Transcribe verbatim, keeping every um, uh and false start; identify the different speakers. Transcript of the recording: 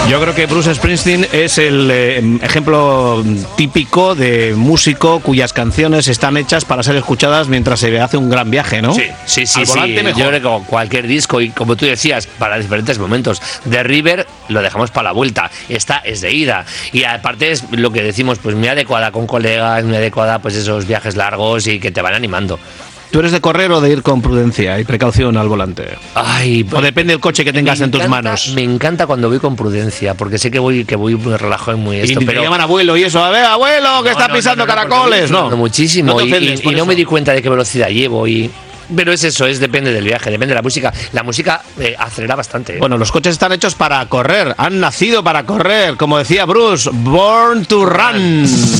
Speaker 1: Yo creo que Bruce Springsteen es el eh, ejemplo típico de músico cuyas canciones están hechas para ser escuchadas mientras se hace un gran viaje, ¿no?
Speaker 2: Sí, sí, sí.
Speaker 1: Al volante
Speaker 2: sí.
Speaker 1: mejor.
Speaker 2: Yo creo que con cualquier disco, y como tú decías, para diferentes momentos. The River lo dejamos para la vuelta. Esta es de ida. Y aparte es lo que decimos, pues muy adecuada con colegas, muy adecuada pues esos viajes largos y que te van animando.
Speaker 1: ¿Tú eres de correr o de ir con prudencia y precaución al volante?
Speaker 2: Ay,
Speaker 1: o depende del coche que tengas en tus
Speaker 2: encanta,
Speaker 1: manos.
Speaker 2: Me encanta cuando voy con prudencia, porque sé que voy que voy muy relajado y muy esto.
Speaker 1: Y
Speaker 2: pero
Speaker 1: te llaman abuelo y eso, a ver, abuelo, que
Speaker 2: no,
Speaker 1: está
Speaker 2: no,
Speaker 1: pisando
Speaker 2: no, no,
Speaker 1: caracoles,
Speaker 2: no.
Speaker 1: ¿no?
Speaker 2: Muchísimo,
Speaker 1: No te
Speaker 2: y,
Speaker 1: ofendes
Speaker 2: y,
Speaker 1: por
Speaker 2: y no
Speaker 1: eso.
Speaker 2: me di cuenta de qué velocidad llevo y... Pero es eso, es depende del viaje, depende de la música. La música eh, acelera bastante. ¿eh?
Speaker 1: Bueno, los coches están hechos para correr, han nacido para correr, como decía Bruce, Born to Run.